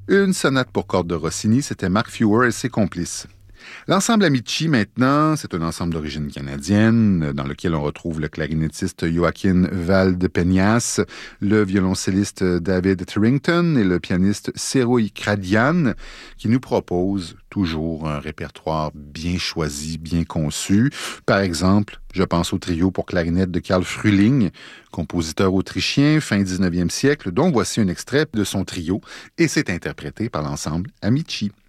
Une sonate pour cordes de Rossini, c'était Mark Fewer et ses complices. L'ensemble Amici, maintenant, c'est un ensemble d'origine canadienne dans lequel on retrouve le clarinettiste Joaquin Valdepeñas, le violoncelliste David Turrington et le pianiste Seroy Kradian, qui nous proposent toujours un répertoire bien choisi, bien conçu. Par exemple, je pense au trio pour clarinette de Karl Frühling, compositeur autrichien fin 19e siècle, dont voici un extrait de son trio, et c'est interprété par l'ensemble Amici.